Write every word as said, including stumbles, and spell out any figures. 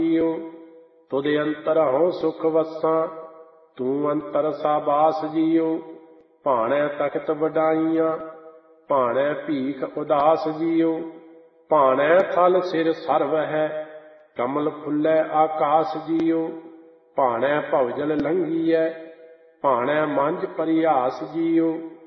JIO. ਤੁਧ ਅੰਤਰ ਹਉ ਸੁਖ ਵਸਾਂ, ਤੂੰ ਅੰਤਰ ਸਾਬਾਸ ਜੀਓ। ਭਾਣੈ ਤਖਤ ਵਡਾਈਆਂ, ਭਾਣੈ ਭੀਖ ਉਦਾਸ ਜੀਓ। ਭਾਣੈ ਥਲ ਸਿਰ ਸਰਵ ਹੈ, ਕਮਲ ਫੁੱਲੈ ਆਕਾਸ ਜੀਓ। ਭਾਣੈ ਭਵਜਲ ਲੰਘੀਐ, ਭਾਣੈ ਮੰਝ ਪਰਿਹਾਸ ਜੀਓ।